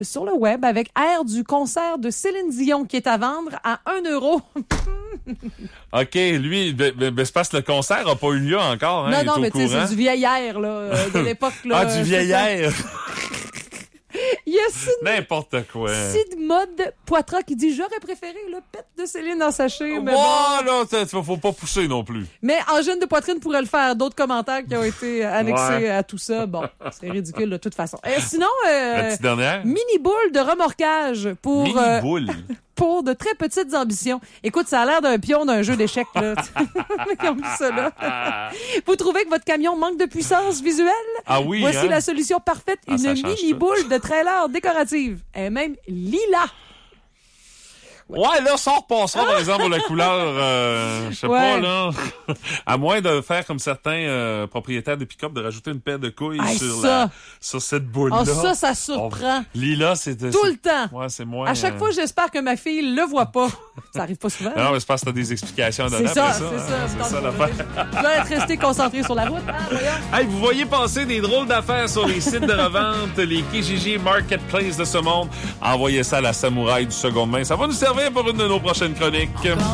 sur le web avec air du concert de Céline Dion qui est à vendre à 1 euro. OK, lui, c'est parce que le concert n'a pas eu lieu encore. Hein, Non, mais tu sais, c'est du vieil air là, de l'époque. Là, du vieil air! Il y a N'importe quoi. Sid Mode Poitras qui dit « J'aurais préféré le pet de Céline en sachet. » Mais là, faut pas pousser non plus. Mais Angèle de Poitrine pourrait le faire. D'autres commentaires qui ont été annexés à tout ça. Bon, c'est ridicule de toute façon. Et sinon, la petite dernière? Mini-boule de remorquage pour... Mini-boule? Pour de très petites ambitions. Écoute, ça a l'air d'un pion d'un jeu d'échecs, là. Comme ça, là. Vous trouvez que votre camion manque de puissance visuelle? Ah oui, Voici hein? la solution parfaite. Une mini-boule de trailer décorative. Elle est même lilas. Ouais, là, ça repassera, par exemple, la couleur, je sais pas, là. À moins de faire comme certains propriétaires de pick-up, de rajouter une paire de couilles sur cette boule-là. Ah, ça surprend. Lila, c'était... Tout le temps. Ouais, c'est moins... À chaque fois, j'espère que ma fille le voit pas. Ça arrive pas souvent. Non, mais c'est parce que t'as des explications à donner c'est après ça. C'est ça l'affaire. Tu dois être resté concentré sur la route. Hey, vous voyez passer des drôles d'affaires sur les sites de revente, les Kijiji Marketplace de ce monde. Envoyez ça à la samouraï du seconde main. Ça va nous servir pour une de nos prochaines chroniques.